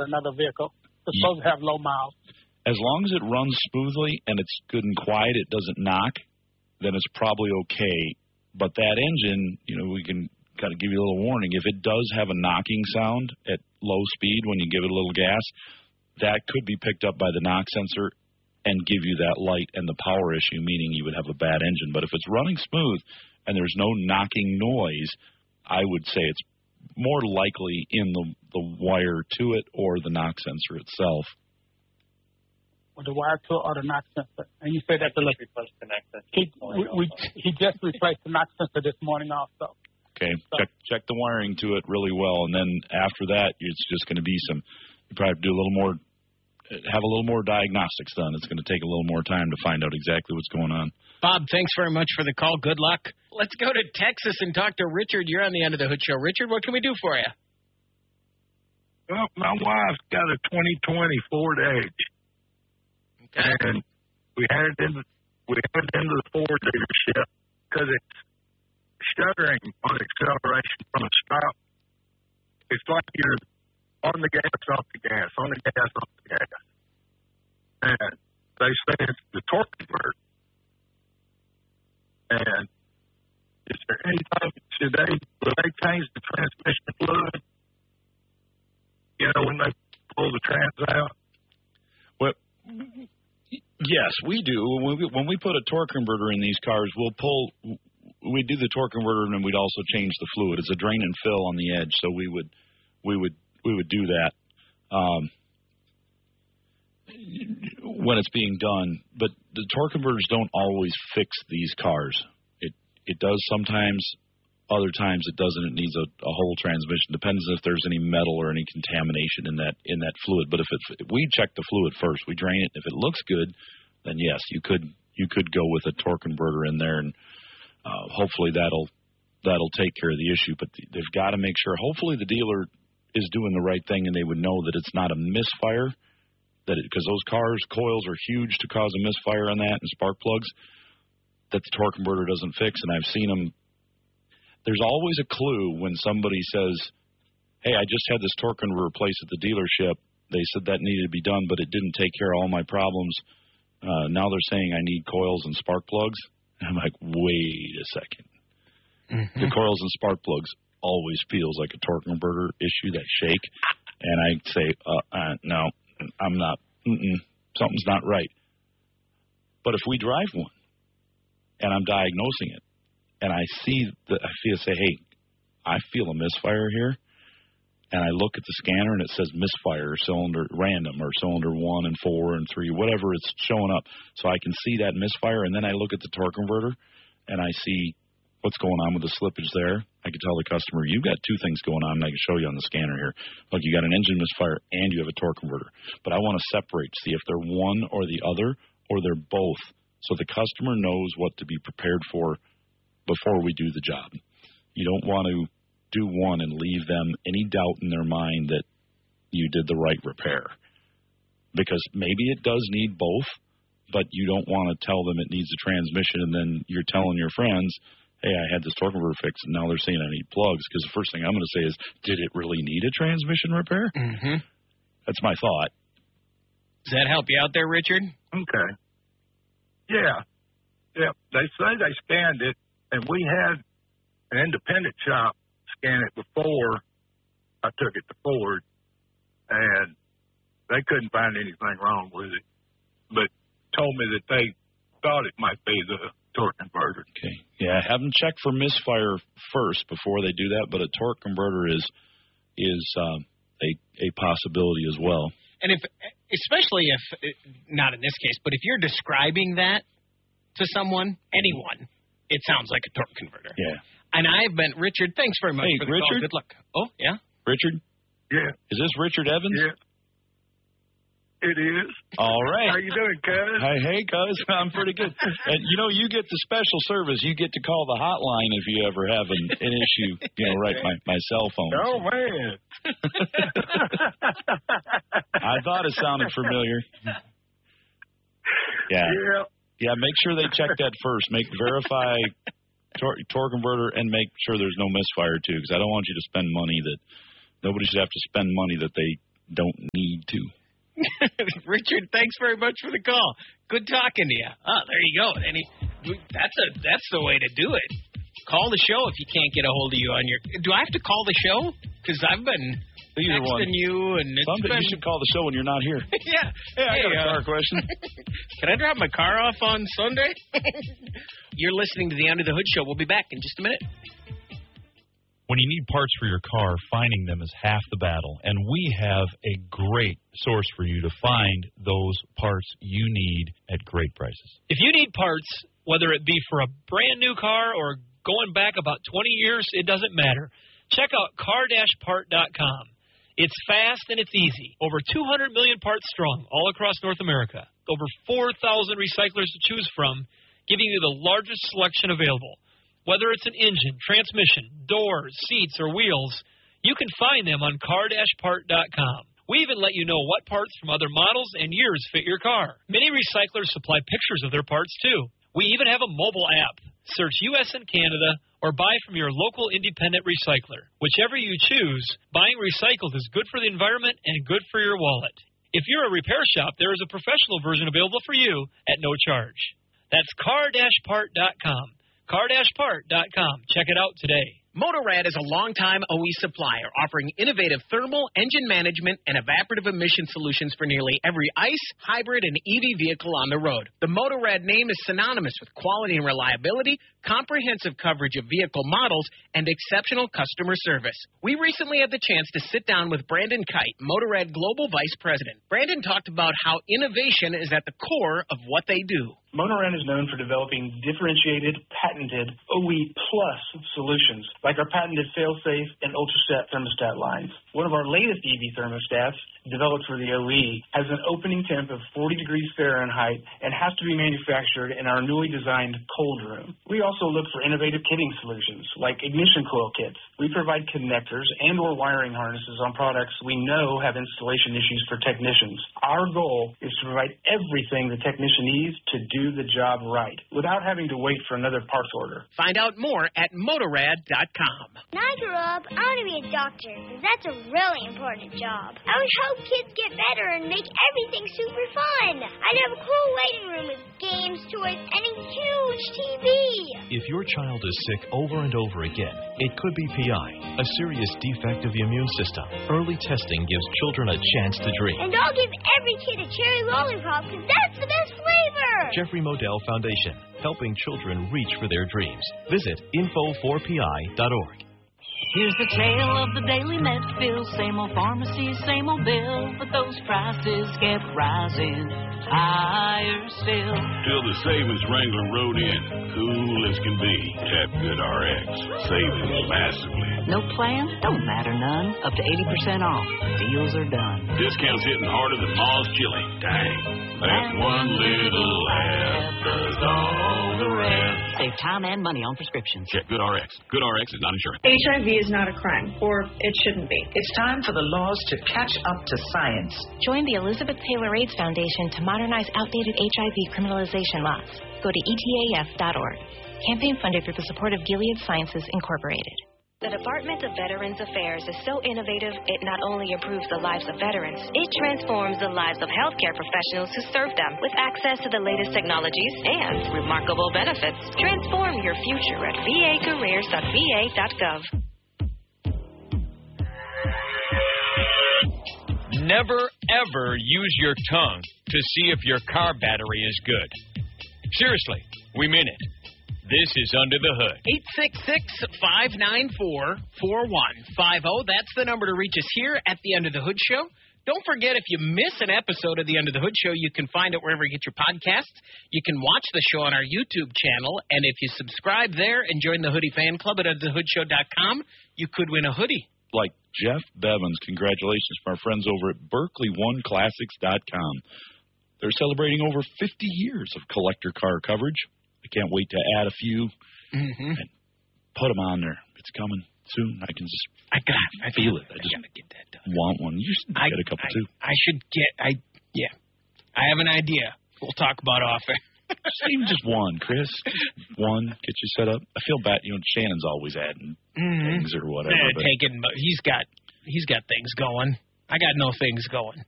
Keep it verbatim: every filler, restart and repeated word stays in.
at another vehicle. It's supposed to have low miles. As long as it runs smoothly and it's good and quiet, it doesn't knock, then it's probably okay. But that engine, you know, we can kind of give you a little warning. If it does have a knocking sound at low speed when you give it a little gas, that could be picked up by the knock sensor and give you that light and the power issue, meaning you would have a bad engine. But if it's running smooth and there's no knocking noise, I would say it's more likely in the, the wire to it or the knock sensor itself. Or the wire to it or the knock sensor. And you say that the replaced the knock sensor. He, we, we, he just replaced the knock sensor this morning also. Okay, so. check check the wiring to it really well, and then after that, it's just going to be some. You probably have to do a little more, have a little more diagnostics done. It's going to take a little more time to find out exactly what's going on. Bob, thanks very much for the call. Good luck. Let's go to Texas and talk to Richard. You're on the End of the Hood Show. Richard, what can we do for you? Well, my wife's got a twenty twenty Ford Edge. Okay. And we had it in the, we had it into the Ford dealership because it's shuddering on acceleration from a stop. It's like you're on the gas, off the gas, on the gas, off the gas. And they say it's the torque converter. And is there any time, should they, will they change the transmission fluid? You know, when they pull the trans out? Well, yes, we do. When we, when we put a torque converter in these cars, we'll pull, we do the torque converter and then we'd also change the fluid. It's a drain and fill on the edge, so we would, we would, we would do that um, when it's being done. But the torque converters don't always fix these cars. It it does sometimes. Other times it doesn't. It needs a, a whole transmission. Depends if there's any metal or any contamination in that in that fluid. But if, it, if we check the fluid first, we drain it. If it looks good, then yes, you could you could go with a torque converter in there, and uh, hopefully that'll that'll take care of the issue. But the, they've got to make sure. Hopefully the dealer is doing the right thing, and they would know that it's not a misfire. That because those cars coils are huge to cause a misfire on that, and spark plugs that the torque converter doesn't fix. And I've seen them. There's always a clue when somebody says, hey, I just had this torque converter replaced at the dealership. They said that needed to be done, but it didn't take care of all my problems. Uh, now they're saying I need coils and spark plugs. And I'm like, wait a second. Mm-hmm. The coils and spark plugs always feels like a torque converter issue, that shake. And I say, uh, uh, no, I'm not. Mm-mm, something's not right. But if we drive one and I'm diagnosing it, and I see that I feel say, hey, I feel a misfire here, and I look at the scanner and it says misfire, cylinder random, or cylinder one and four and three, whatever it's showing up, so I can see that misfire, and then I look at the torque converter and I see what's going on with the slippage there. I can tell the customer, you've got two things going on, and I can show you on the scanner here. Look, you got an engine misfire and you have a torque converter, but I want to separate, see if they're one or the other, or they're both, so the customer knows what to be prepared for before we do the job. You don't want to do one and leave them any doubt in their mind that you did the right repair. Because maybe it does need both, but you don't want to tell them it needs a transmission and then you're telling your friends, hey, I had this torque converter fixed and now they're saying I need plugs. Because the first thing I'm going to say is, did it really need a transmission repair? Mm-hmm. That's my thought. Does that help you out there, Richard? Okay. Yeah. Yeah. They say they scanned it. And we had an independent shop scan it before I took it to Ford, and they couldn't find anything wrong with it, but told me that they thought it might be the torque converter. Okay. Yeah, have them check for misfire first before they do that, but a torque converter is is um, a, a possibility as well. And if, especially if, not in this case, but if you're describing that to someone, anyone, it sounds like a torque converter. Yeah. And I've been, Richard, thanks very much hey, for the Richard? call. Good luck. Oh, yeah? Richard? Yeah. Is this Richard Evans? Yeah. It is. All right. How you doing, cuz? Hey, hey, cuz. I'm pretty good. And, you know, you get the special service. You get to call the hotline if you ever have an, an issue, you know, right, my, my cell phone. Oh, man. I thought it sounded familiar. Yeah. Yeah. Yeah, make sure they check that first. Make verify tor- torque converter and make sure there's no misfire too, because I don't want you to spend money that nobody should have to spend money that they don't need. too. Richard, thanks very much for the call. Good talking to you. Oh, there you go. Any, that's a that's the way to do it. Call the show if you can't get a hold of you on your. Do I have to call the show? Because I've been Either texting one. you, and it's Someday been... you should call the show when you're not here. yeah. Hey, I hey, got a uh, car question. Can I drop my car off on Sunday? You're listening to the Under the Hood Show. We'll be back in just a minute. When you need parts for your car, finding them is half the battle, and we have a great source for you to find those parts you need at great prices. If you need parts, whether it be for a brand new car or going back about twenty years, it doesn't matter. Check out car dash part dot com. It's fast and it's easy. Over two hundred million parts strong all across North America. Over four thousand recyclers to choose from, giving you the largest selection available. Whether it's an engine, transmission, doors, seats, or wheels, you can find them on car dash part dot com. We even let you know what parts from other models and years fit your car. Many recyclers supply pictures of their parts, too. We even have a mobile app. Search U S and Canada or buy from your local independent recycler. Whichever you choose, buying recycled is good for the environment and good for your wallet. If you're a repair shop, there is a professional version available for you at no charge. That's car dash part dot com. car dash part dot com. Check it out today. Motorrad is a longtime O E supplier offering innovative thermal, engine management, and evaporative emission solutions for nearly every ICE, hybrid, and E V vehicle on the road. The Motorrad name is synonymous with quality and reliability, comprehensive coverage of vehicle models, and exceptional customer service. We recently had the chance to sit down with Brandon Kite, Motorrad Global Vice President. Brandon talked about how innovation is at the core of what they do. Motorrad is known for developing differentiated, patented O E Plus solutions, like our patented fail-safe and UltraSet thermostat lines. One of our latest E V thermostats, developed for the O E, has an opening temp of forty degrees Fahrenheit and has to be manufactured in our newly designed cold room. We also look for innovative kitting solutions, like ignition coil kits. We provide connectors and or wiring harnesses on products we know have installation issues for technicians. Our goal is to provide everything the technician needs to do the job right, without having to wait for another parts order. Find out more at motorrad dot com. When I grow up, I want to be a doctor, because that's a really important job. I would help kids get better and make everything super fun. I'd have a cool waiting room with games, toys, and a huge T V. If your child is sick over and over again, it could be P I, a serious defect of the immune system. Early testing gives children a chance to dream. And I'll give every kid a cherry lollipop, because that's the best flavor. Jeffrey Modell Foundation, helping children reach for their dreams. Visit info four P I dot org. Here's the tale of the daily Medfield. Same old pharmacy, same old bill, but those prices kept rising higher still. Till the savings Wrangler rode in, cool as can be. Tap Good R X, savings massively. No plan? Don't matter none. Up to eighty percent off. Deals are done. Discounts hitting harder than Ma's chili. Dang. That's one little ad does all the rest. Save time and money on prescriptions. Check Good R X. Good R X is not insurance. H I V is not a crime, or it shouldn't be. It's time for the laws to catch up to science. Join the Elizabeth Taylor AIDS Foundation to modernize outdated H I V criminalization laws. Go to E T A F dot org. Campaign funded through the support of Gilead Sciences Incorporated. The Department of Veterans Affairs is so innovative, it not only improves the lives of veterans, it transforms the lives of healthcare professionals who serve them with access to the latest technologies and remarkable benefits. Transform your future at v a careers dot v a dot gov. Never, ever use your tongue to see if your car battery is good. Seriously, we mean it. This is Under the Hood. eight six six, five nine four, four one five zero. That's the number to reach us here at the Under the Hood Show. Don't forget, if you miss an episode of the Under the Hood Show, you can find it wherever you get your podcasts. You can watch the show on our YouTube channel, and if you subscribe there and join the Hoodie Fan Club at under the hood show dot com, you could win a hoodie. Like Jeff Bevins, congratulations from our friends over at Berkeley One Classics dot com. They're celebrating over fifty years of collector car coverage. I can't wait to add a few mm-hmm. and put them on there. It's coming soon. I can just I got I feel got, it. I just gotta get that done. want one. You should I, get a couple I, too. I should get. I yeah. I have an idea. We'll talk about off air. Just even just one, Chris. One, get you set up. I feel bad. You know, Shannon's always adding mm-hmm. things or whatever. Yeah, but taking, but he's got he's got things going. I got no things going.